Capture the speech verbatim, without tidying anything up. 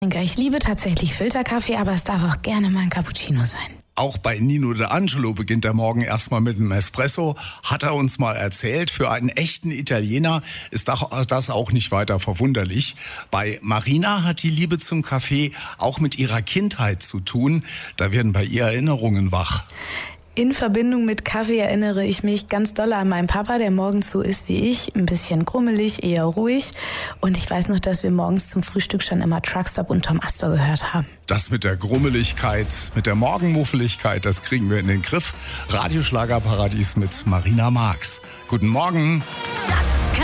Ich liebe tatsächlich Filterkaffee, aber es darf auch gerne mal ein Cappuccino sein. Auch bei Nino D'Angelo beginnt der Morgen erstmal mit einem Espresso, hat er uns mal erzählt. Für einen echten Italiener ist das auch nicht weiter verwunderlich. Bei Marina hat die Liebe zum Kaffee auch mit ihrer Kindheit zu tun. Da werden bei ihr Erinnerungen wach. In Verbindung mit Kaffee erinnere ich mich ganz doll an meinen Papa, der morgens so ist wie ich, ein bisschen grummelig, eher ruhig. Und ich weiß noch, dass wir morgens zum Frühstück schon immer Truckstop und Tom Astor gehört haben. Das mit der Grummeligkeit, mit der Morgenmuffeligkeit, das kriegen wir in den Griff. Radioschlagerparadies mit Marina Marx. Guten Morgen. Das